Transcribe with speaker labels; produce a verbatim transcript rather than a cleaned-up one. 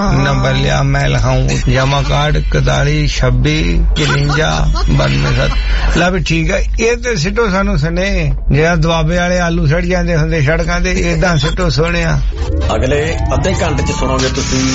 Speaker 1: number लिया मैं लिखाऊं जमा कार्ड इकताली छब्बी चुरंजा बानवे सत्त ला भी ठीक है ये तो सिटो सानू सने जेड़ा दुआबे वाले आलू सड़ जाते होंगे सड़कों ते इदां सिटो सोहणिया
Speaker 2: अगले अद्धे घंटे च सुनोगे तुसीं